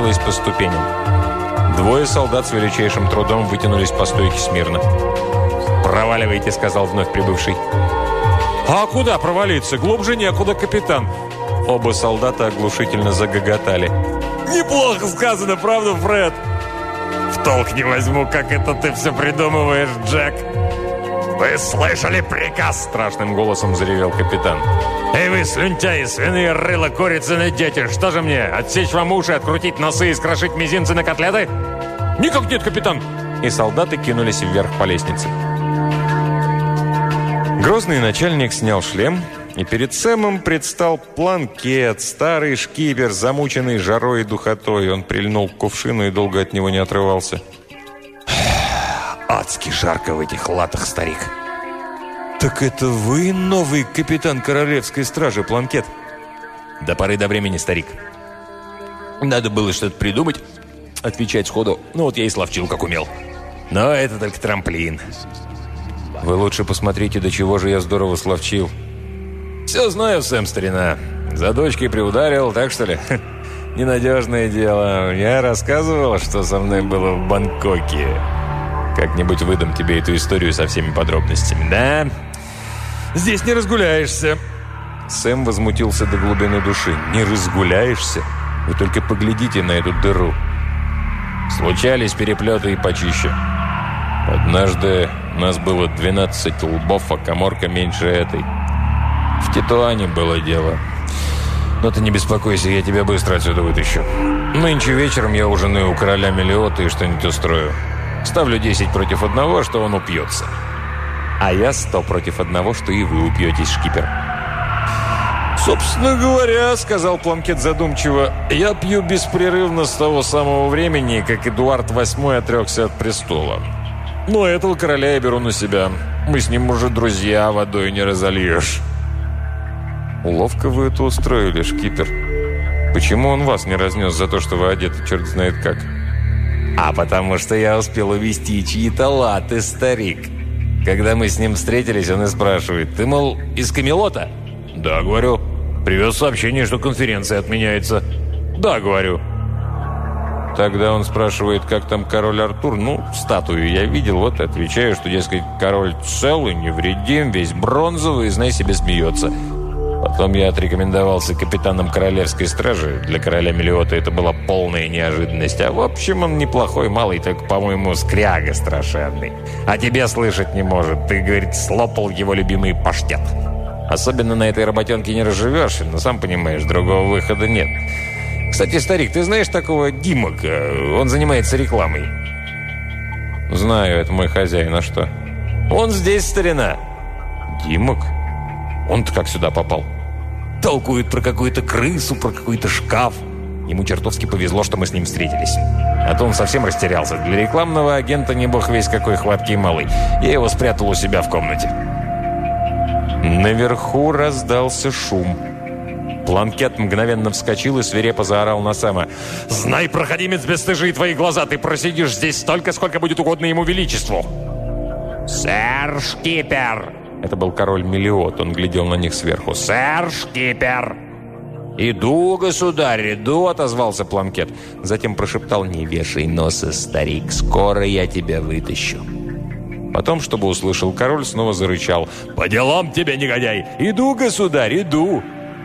скатилась по ступеням. Двое солдат с величайшим трудом вытянулись по стойке смирно. «Проваливайте», — сказал вновь прибывший. «А куда провалиться? Глубже некуда, капитан!» Оба солдата оглушительно загоготали. «Неплохо сказано, правда, Фред?» «В толк не возьму, как это ты все придумываешь, Джек!» «Вы слышали приказ?» – страшным голосом заревел капитан. «Эй вы, слюнтяи, свиные рыла, курицыны дети! Что же мне, отсечь вам уши, открутить носы и скрошить мизинцы на котлеты?» «Никак нет, капитан!» И солдаты кинулись вверх по лестнице. Грозный начальник снял шлем, и перед Сэмом предстал Планкет, старый шкипер, замученный жарой и духотой. Он прильнул к кувшину и долго от него не отрывался. «Адски жарко в этих латах, старик!» «Так это вы новый капитан королевской стражи, Планкет?» «До поры до времени, старик. Надо было что-то придумать, отвечать сходу. Ну вот я и словчил, как умел. Но это только трамплин». «Вы лучше посмотрите, до чего же я здорово словчил». «Все знаю, Сэм, старина. За дочкой приударил, так что ли?» «Ненадежное дело. Я рассказывал, что со мной было в Бангкоке. Как-нибудь выдам тебе эту историю со всеми подробностями. Да? Здесь не разгуляешься». Сэм возмутился до глубины души. «Не разгуляешься? Вы только поглядите на эту дыру». Случались переплеты и почище. Однажды нас было 12 лбов, а каморка меньше этой. В Тетуане было дело. Но ты не беспокойся, я тебя быстро отсюда вытащу. Нынче вечером я ужинаю у короля Мелиота и что-нибудь устрою. Ставлю 10 против 1, что он упьется. А я 100 против 1, что и вы упьетесь, шкипер». «Собственно говоря, — сказал Планкет задумчиво, — я пью беспрерывно с того самого времени, как Эдуард VIII отрекся от престола. Но этого короля я беру на себя. Мы с ним уже друзья, водой не разольешь». «Ловко вы это устроили, шкипер. Почему он вас не разнес за то, что вы одеты черт знает как?» «А потому что я успел увести чьи-то латы, старик. Когда мы с ним встретились, он и спрашивает: ты, мол, из Камелота?» «Да, — говорю. Привез сообщение, что конференция отменяется». «Да, — говорю». Тогда он спрашивает, как там король Артур. Ну, статую я видел, вот и отвечаю, что, дескать, король целый, невредим, весь бронзовый, и, знай себе, смеется. Потом я отрекомендовался капитаном королевской стражи. Для короля Мелиота это была полная неожиданность. А в общем, он неплохой малый, только, по-моему, скряга страшенный. А тебя слышать не может. Ты, говорит, слопал его любимый паштет. Особенно на этой работенке не разживешь, но, сам понимаешь, другого выхода нет. Кстати, старик, ты знаешь такого Димака? Он занимается рекламой. Знаю, это мой хозяин, а что? Он здесь, старина. Димак? Он-то как сюда попал? Толкует про какую-то крысу, про какой-то шкаф. Ему чертовски повезло, что мы с ним встретились. А то он совсем растерялся. Для рекламного агента не бог весь какой хваткий малый. Я его спрятал у себя в комнате. Наверху раздался шум. Планкет мгновенно вскочил и свирепо заорал на Сэма. «Знай, проходимец бесстыжие твои глаза, ты просидишь здесь столько, сколько будет угодно ему величеству!» «Сэр шкипер!» Это был король Мелиот, он глядел на них сверху. «Сэр шкипер!» «Иду, государь, иду!» — отозвался Планкет. Затем прошептал: «Не вешай носа, старик, скоро я тебя вытащу». Потом, чтобы услышал король, снова зарычал: «По делам тебе, негодяй! Иду, государь, иду!»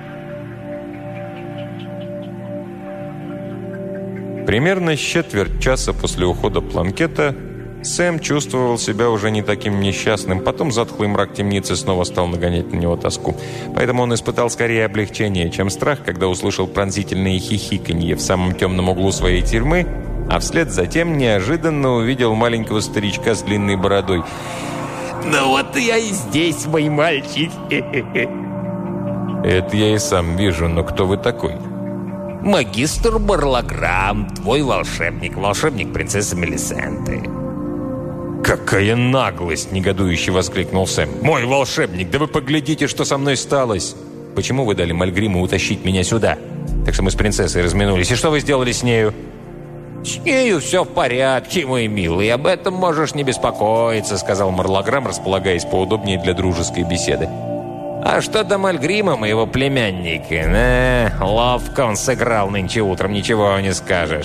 Примерно с четверть часа после ухода Планкета Сэм чувствовал себя уже не таким несчастным. Потом затхлый мрак темницы снова стал нагонять на него тоску. Поэтому он испытал скорее облегчение, чем страх, когда услышал пронзительные хихиканье в самом темном углу своей тюрьмы, а вслед за тем неожиданно увидел маленького старичка с длинной бородой. «Ну вот я и здесь, мой мальчик!» «Это я и сам вижу, но кто вы такой?» «Магистр Барлаграм, твой волшебник, волшебник принцессы Мелисенты». «Какая наглость!» – негодующе воскликнул Сэм. «Мой волшебник, да вы поглядите, что со мной сталось! Почему вы дали Мальгриму утащить меня сюда? Так что мы с принцессой разминулись. И что вы сделали с нею?» «С нею все в порядке, мой милый, об этом можешь не беспокоиться», – сказал Барлаграм, располагаясь поудобнее для дружеской беседы. «А что до Мальгрима, моего племянника? Ловко он сыграл нынче утром, ничего не скажешь.